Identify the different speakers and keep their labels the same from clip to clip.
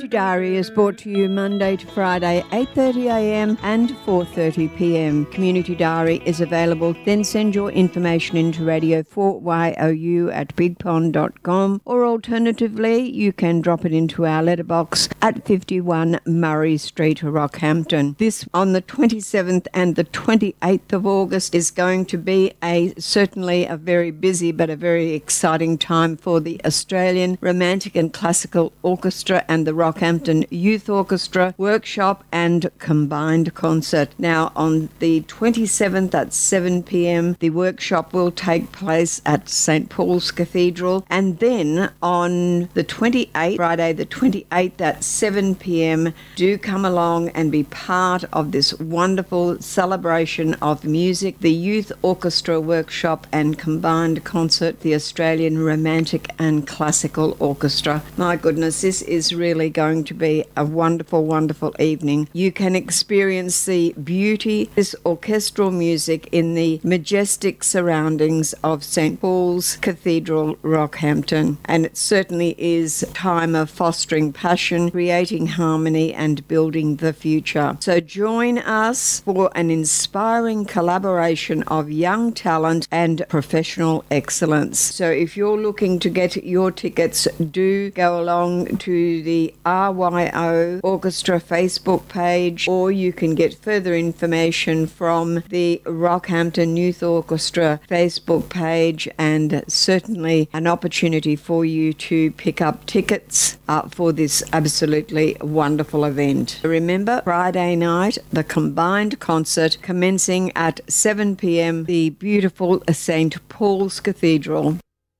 Speaker 1: Community Diary is brought to you Monday to Friday, 8:30am and 4:30pm. Community Diary is available. Then send your information into Radio 4YOU at bigpond.com, or alternatively, you can drop it into our letterbox at 51 Murray Street, Rockhampton. This on the 27th and the 28th of August is going to be certainly a very busy but a very exciting time for the Australian Romantic and Classical Orchestra and the Rockhampton Youth Orchestra workshop and combined concert. Now, on the 27th at 7pm, the workshop will take place at St. Paul's Cathedral, and then on the 28th, Friday the 28th at 7pm, do come along and be part of this wonderful celebration of music, the Youth Orchestra workshop and combined concert, the Australian Romantic and Classical Orchestra. My goodness, this is really going to be a wonderful, wonderful evening. You can experience the beauty, this orchestral music in the majestic surroundings of St. Paul's Cathedral, Rockhampton. And it certainly is a time of fostering passion, creating harmony and building the future. So join us for an inspiring collaboration of young talent and professional excellence. So if you're looking to get your tickets, do go along to the RYO Orchestra Facebook page, or you can get further information from the Rockhampton Youth Orchestra Facebook page, and certainly an opportunity for you to pick up tickets for this absolutely wonderful event. Remember, Friday night, the combined concert commencing at 7pm, the beautiful St. Paul's Cathedral.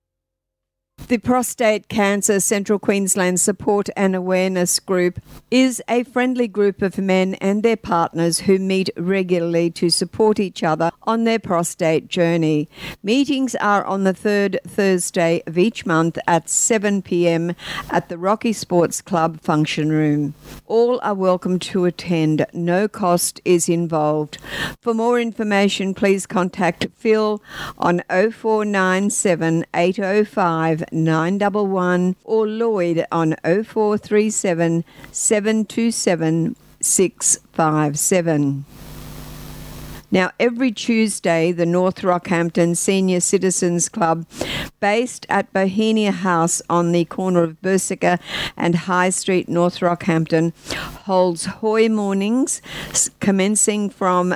Speaker 1: The Prostate Cancer Central Queensland Support and Awareness Group is a friendly group of men and their partners who meet regularly to support each other on their prostate journey. Meetings are on the third Thursday of each month at 7pm at the Rocky Sports Club function room. All are welcome to attend. No cost is involved. For more information, please contact Phil on 0497 805 911 or Lloyd on 0437 727 657. Now, every Tuesday, the North Rockhampton Senior Citizens Club, based at Bohemia House on the corner of Bersica and High Street, North Rockhampton, holds Hoy mornings commencing from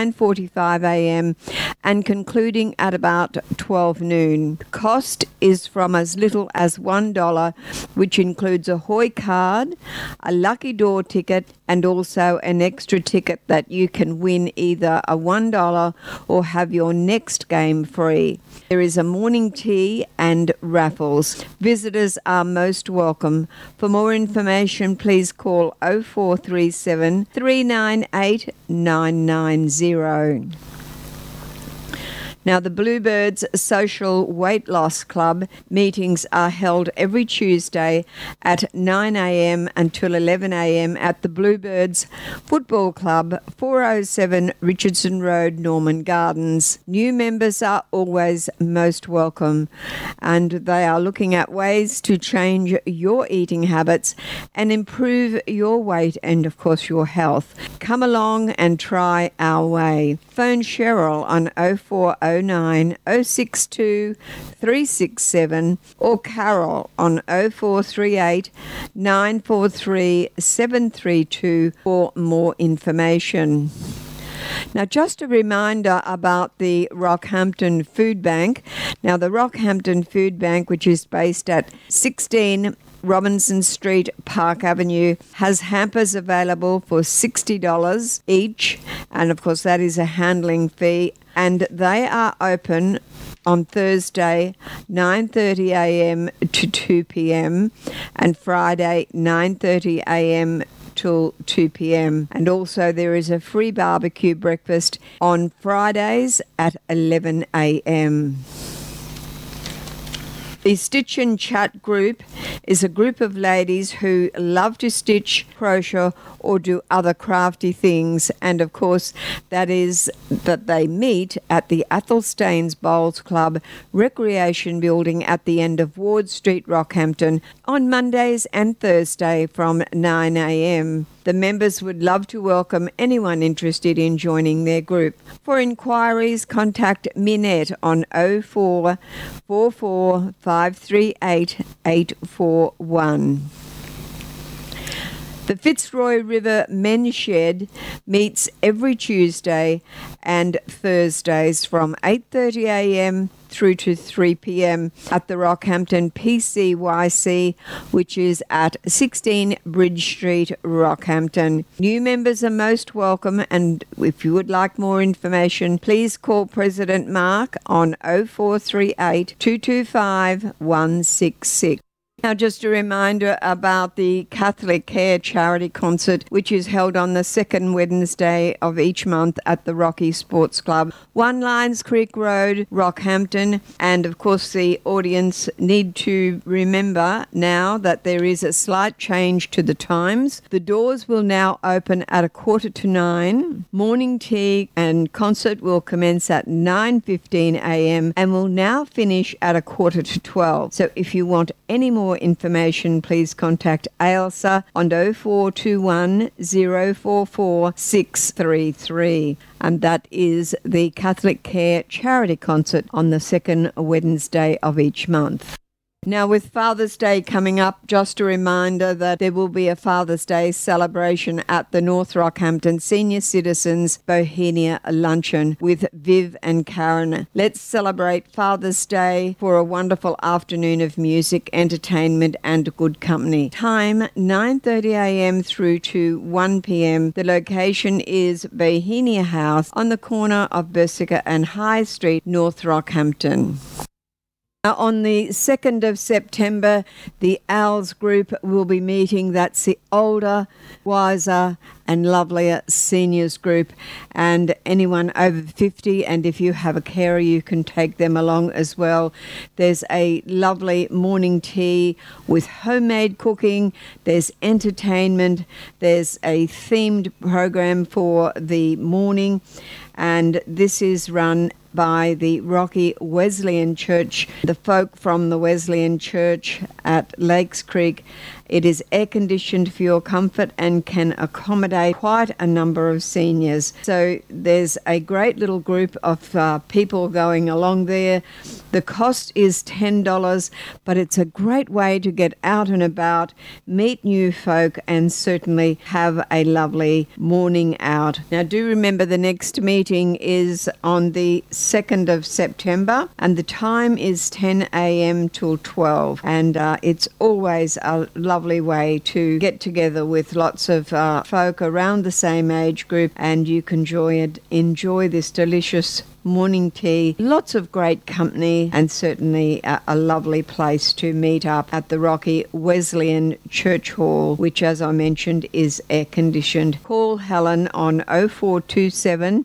Speaker 1: 9:45am and concluding at about 12 noon. Cost is from as little as $1, which includes a Hoy card, a lucky door ticket, and also an extra ticket that you can win either a $1 or have your next game free. There is a morning tea and raffles. Visitors are most welcome. For more information, please call 0437 398 990. Now, the Bluebirds Social Weight Loss Club meetings are held every Tuesday at 9am until 11am at the Bluebirds Football Club, 407 Richardson Road, Norman Gardens. New members are always most welcome, and they are looking at ways to change your eating habits and improve your weight and, of course, your health. Come along and try our way. Phone Cheryl on 0409 062 367 or Carol on 0438 943 732 for more information. Now, just a reminder about the Rockhampton Food Bank. Now, the Rockhampton Food Bank, which is based at 16 Robinson Street, Park Avenue, has hampers available for $60 each, and of course that is a handling fee, and they are open on Thursday 9:30am to 2pm and Friday 9:30am till 2pm. And also there is a free barbecue breakfast on Fridays at 11am. The Stitch and Chat group is a group of ladies who love to stitch, crochet, or do other crafty things. And of course, that is that they meet at the Athelstane's Bowls Club Recreation Building at the end of Ward Street, Rockhampton, on Mondays and Thursday from 9 a.m. The members would love to welcome anyone interested in joining their group. For inquiries, contact Minette on 0444 538 841. The Fitzroy River Men's Shed meets every Tuesday and Thursdays from 8:30 a.m. through to 3 p.m. at the Rockhampton PCYC, which is at 16 Bridge Street, Rockhampton. New members are most welcome, and if you would like more information, please call President Mark on 0438 225 166. Now, just a reminder about the Catholic Care Charity Concert, which is held on the second Wednesday of each month at the Rocky Sports Club, 1 Lions Creek Road, Rockhampton. And, of course, the audience need to remember now that there is a slight change to the times. The doors will now open at 8:45. Morning tea and concert will commence at 9:15 a.m. and will now finish at 11:45. So if you want any more information, please contact Ailsa on 0421 044 633. And that is the Catholic Care Charity Concert on the second Wednesday of each month. Now, with Father's Day coming up, just a reminder that there will be a Father's Day celebration at the North Rockhampton Senior Citizens Bohemia Luncheon with Viv and Karen. Let's celebrate Father's Day for a wonderful afternoon of music, entertainment and good company. Time 9:30 a.m. through to 1 p.m. The location is Bohemia House on the corner of Bersica and High Street, North Rockhampton. On the 2nd of September, the Owls group will be meeting. That's the older, wiser and lovelier seniors group, and anyone over 50, and if you have a carer, you can take them along as well. There's a lovely morning tea with homemade cooking, there's entertainment, there's a themed program for the morning, and this is run by the Rocky Wesleyan Church, the folk from the Wesleyan Church at Lakes Creek. It is air-conditioned for your comfort and can accommodate quite a number of seniors. So there's a great little group of people going along there. The cost is $10, but it's a great way to get out and about, meet new folk, and certainly have a lovely morning out. Now, do remember the next meeting is on the 2nd of September, and the time is 10 a.m. till 12, and it's always a lovely way to get together with lots of folk around the same age group, and you can enjoy this delicious morning tea, lots of great company, and certainly a lovely place to meet up at the Rocky Wesleyan Church Hall, which, as I mentioned, is air-conditioned. Call Helen on 0427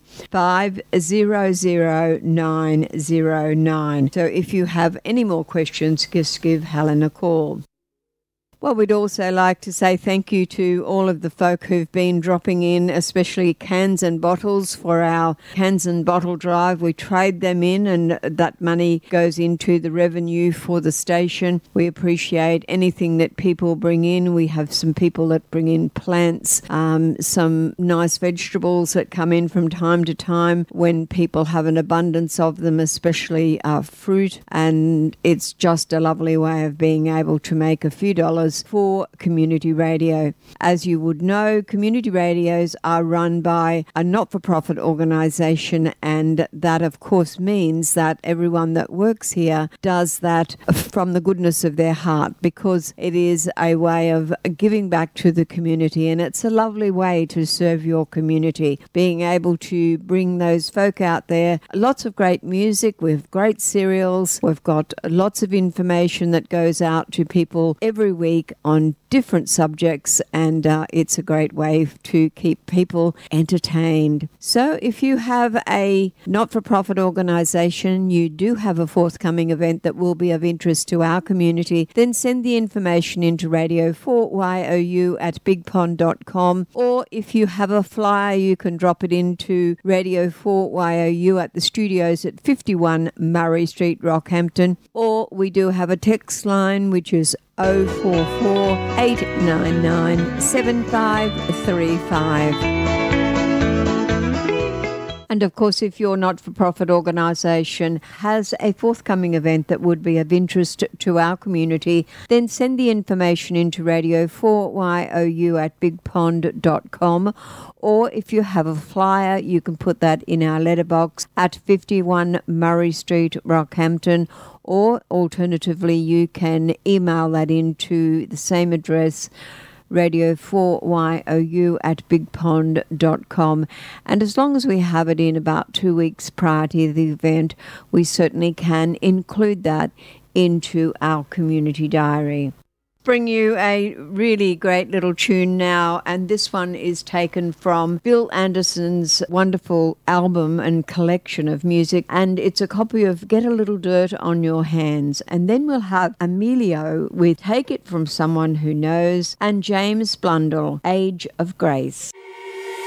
Speaker 1: 500 909. So if you have any more questions, just give Helen a call. Well, we'd also like to say thank you to all of the folk who've been dropping in, especially cans and bottles for our cans and bottle drive. We trade them in, and that money goes into the revenue for the station. We appreciate anything that people bring in. We have some people that bring in plants, some nice vegetables that come in from time to time when people have an abundance of them, especially fruit. And it's just a lovely way of being able to make a few dollars for community radio. As you would know, community radios are run by a not-for-profit organisation, and that of course means that everyone that works here does that from the goodness of their heart, because it is a way of giving back to the community, and it's a lovely way to serve your community, being able to bring those folk out there. Lots of great music, we've great cereals, we've got lots of information that goes out to people every week, week on different subjects, and it's a great way to keep people entertained. So if you have a not-for-profit organisation, you do have a forthcoming event that will be of interest to our community, then send the information into Radio 4YOU at bigpond.com, or if you have a flyer, you can drop it into Radio 4YOU at the studios at 51 Murray Street, Rockhampton, or we do have a text line which is 044 899 7535. And of course, if your not-for-profit organisation has a forthcoming event that would be of interest to our community, then send the information into Radio 4YOU at bigpond.com. Or if you have a flyer, you can put that in our letterbox at 51 Murray Street, Rockhampton. Or alternatively, you can email that into the same address, Radio 4YOU at bigpond.com. And as long as we have it in about 2 weeks prior to the event, we certainly can include that into our community diary. Bring you a really great little tune now, and this one is taken from Bill Anderson's wonderful album and collection of music, and it's a copy of Get a Little Dirt on Your Hands. And then we'll have Emilio with Take It From Someone Who Knows, and James Blundell, Age of Grace.